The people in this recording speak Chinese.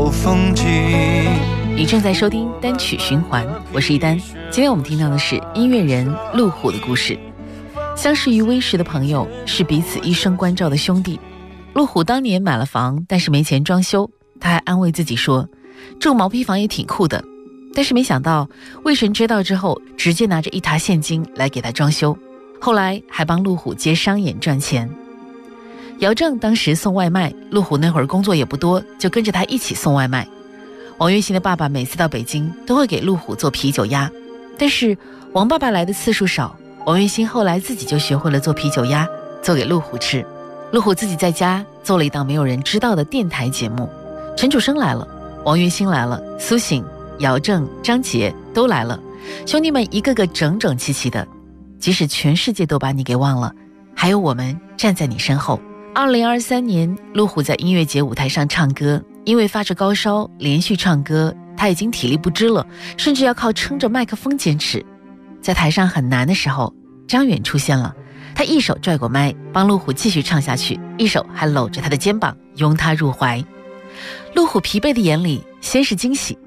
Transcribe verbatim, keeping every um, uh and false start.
有风景。 你正在收听单曲循环，我是一丹。今天我们听到的是音乐人陆虎的故事。相识于微时的朋友，是彼此一生关照的兄弟。陆虎当年买了房，但是没钱装修，他还安慰自己说，住毛坯房也挺酷的。但是没想到魏神知道之后，直接拿着一沓现金来给他装修，后来还帮陆虎接商演赚钱。姚正当时送外卖，陆虎那会儿工作也不多，就跟着他一起送外卖。王月星的爸爸每次到北京都会给陆虎做啤酒鸭，但是王爸爸来的次数少，王月星后来自己就学会了做啤酒鸭，做给陆虎吃。陆虎自己在家做了一档没有人知道的电台节目，陈楚生来了，王月星来了，苏醒、姚正、张杰都来了，兄弟们一个个整整齐齐的，即使全世界都把你给忘了，还有我们站在你身后。二零二三年，陆虎在音乐节舞台上唱歌，因为发着高烧，连续唱歌，他已经体力不支了，甚至要靠撑着麦克风坚持。在台上很难的时候，张远出现了，他一手拽过麦，帮陆虎继续唱下去，一手还搂着他的肩膀，拥他入怀。陆虎疲惫的眼里先是惊喜，